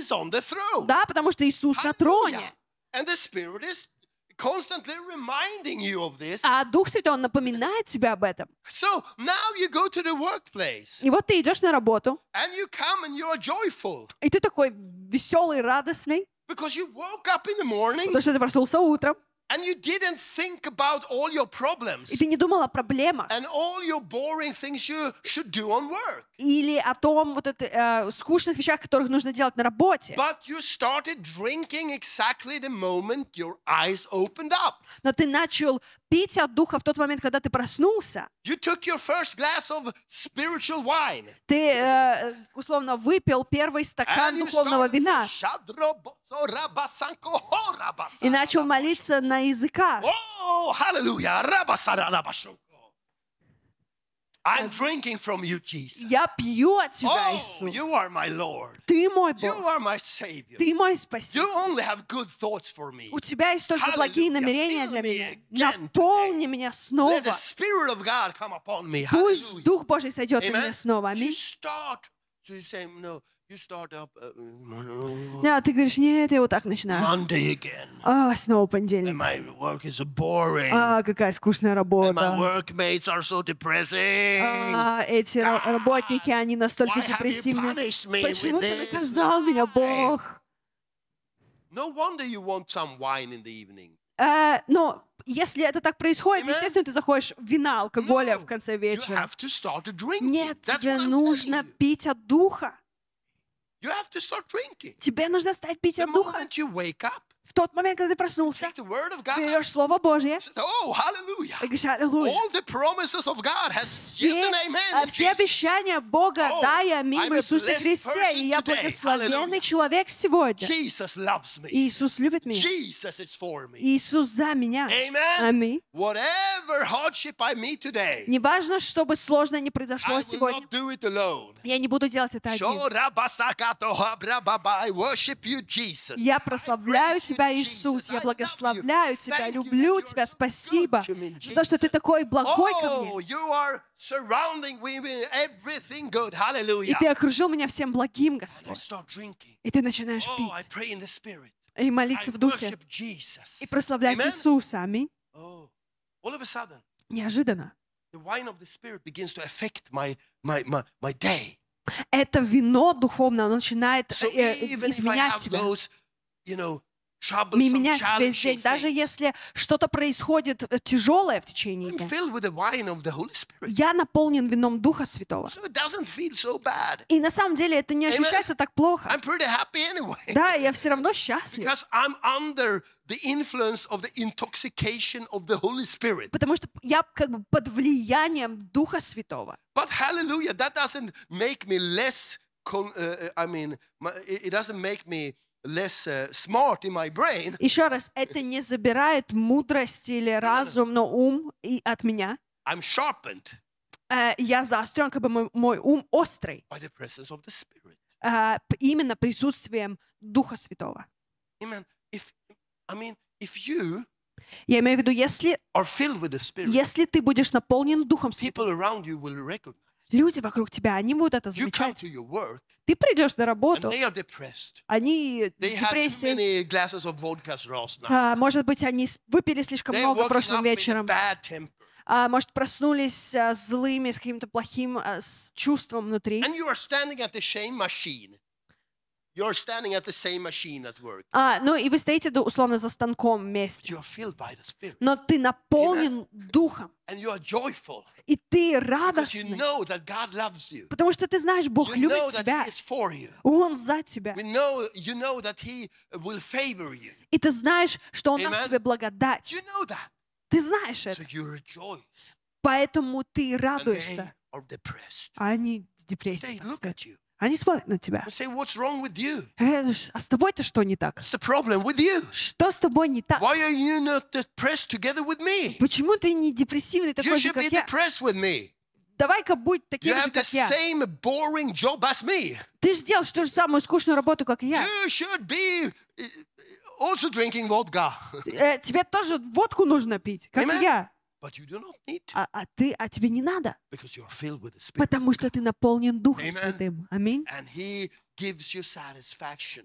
is on the throne. Да, потому что Иисус на Hallelujah. троне. And the Spirit is constantly reminding you of this. А Дух Святой, Он напоминает тебе об этом. So now you go to the workplace И вот ты идешь на работу, and you come and you are joyful и ты такой веселый, радостный, because you woke up in the morning потому что ты проснулся утром, and you didn't think about all your problems и ты не думал о проблемах and all your boring things you should do on work. или о том скучных вещах, которых нужно делать на работе. But you started drinking exactly the moment your eyes opened up. Но ты начал пить от Духа в тот момент, когда ты проснулся. You took your first glass of spiritual wine. Ты, условно, выпил первый стакан And you духовного started вина и начал to молиться на языках. Oh, hallelujah. I'm drinking from you, Jesus. Я пью от Тебя, Oh, Иисус. you are my Lord. Ты мой You Бог. are my Savior. Ты мой You Спаситель. only have good thoughts for me. У Тебя есть только благие Hallelujah. намерения Fill для me меня. again Наполни меня Let the снова. Spirit of God come upon me. Пусть Hallelujah. Дух Божий сойдет на Amen. меня снова. You Аминь. start. So you say, no, you start up Да, ты говоришь, нет, я вот так начинаю. Monday again. Снова And понедельник. my work is so boring. Какая скучная And my работа. workmates are so depressing. Эти работники, они настолько Why have you депрессивны. punished me Почему with ты this? наказал меня, Бог? No wonder you want some wine in the evening. Но если это так происходит, Amen. естественно, ты заходишь в вина, алкоголя в конце You вечера. have to start drinking. Нет, That's тебе what I'm нужно telling you. пить от Духа. You have to start drinking. Тебе нужно стать пить The от Духа. moment you wake up, В тот момент, когда ты проснулся, take the word of God. берешь Слово Божье Oh, hallelujah. и говоришь, аллилуйя. All the promises of God has yes and amen. Все обещания Бога, Oh, да и аминь I'm в a Иисусе blessed Христе. person И я today. благословенный Hallelujah. человек сегодня. Jesus loves me. Иисус любит меня. Jesus is for me. Иисус за меня. Amen. Аминь. Whatever hardship I meet today, Неважно, что бы сложное не произошло I will сегодня, not do it alone. я не буду делать это один. I worship you, Jesus. Я прославляю I praise you, Тебя, Jesus. Иисус. Я I love благословляю you. Тебя, Thank you люблю that you Тебя. are so Спасибо good to me, за то, что Ты Jesus. такой благой ко Oh, мне. you are surrounding me with everything good. И Hallelujah. Ты окружил меня всем благим, I Господь. start drinking. И Ты начинаешь Oh, I пить pray in the Spirit. и I молиться в Духе worship Jesus. и прославлять Amen. Иисуса. Аминь. Oh, all of a sudden, Неожиданно. the wine of the Spirit begins to affect my day. Это вино духовное, оно начинает So even if I изменять have тебя. those, troublesome, Менять весь challenging день. Даже things, если что-то происходит тяжелое в течение I'm дня. filled with the wine of the Holy Spirit. Я наполнен вином Духа Святого. So it doesn't feel so bad. И на самом деле это не ощущается так плохо. I'm pretty happy anyway. Да, я все равно счастлив. Because I'm under the influence of the intoxication of the Holy Spirit. Потому что я как бы под влиянием Духа Святого. But hallelujah, that doesn't make me less, it doesn't make me less smart in my brain. Еще раз, это не забирает мудрость или разум, но ум от меня. I'm sharpened Я заострен, как бы мой ум острый. by the presence of the Spirit. Именно присутствием Духа Святого. Amen. If you Я имею в виду, если are filled with the Spirit, ты будешь наполнен Духом Святым, people around you will recognize. люди вокруг тебя, они будут это You come замечать. to your work Ты придешь на and работу, they are depressed. они с They had too депрессией, many glasses of vodka last night. может быть, они выпили слишком They're много waking прошлым up with a вечером, bad temper. может, проснулись злыми, с каким-то плохим с чувством внутри. And you are standing at the same machine. You're standing at the same machine at work. Ну и вы стоите, условно, за станком But вместе. you are filled by the Spirit. Но ты наполнен Духом, And you are joyful. и ты Because you радостный, know that God loves you. потому что ты знаешь, Бог You know любит that тебя, He is for you. Он за тебя. You know that He will favor you. И ты знаешь, что Он даст Amen. тебе благодать. You know that. Ты знаешь So это. you rejoice. Поэтому ты And they радуешься. are depressed. А они с They депрессией. look at you Они смотрят на тебя. and say, what's wrong with you? А с тобой-то что не так? What's the problem with you? Что с тобой не так? Why are you not depressed together with me? Почему ты не депрессивный You такой же, should be как я? depressed with me. Давай-ка будь You таким же, have the как я. same boring job as me. Ты же делаешь ту же самую скучную работу, как и я. You should be also drinking vodka. Тебе тоже водку нужно пить, как и Amen. я. But you do not need to А тебе не надо, because you are filled with the Spirit. потому что ты наполнен Духом Amen. Святым. Аминь. And He gives you satisfaction.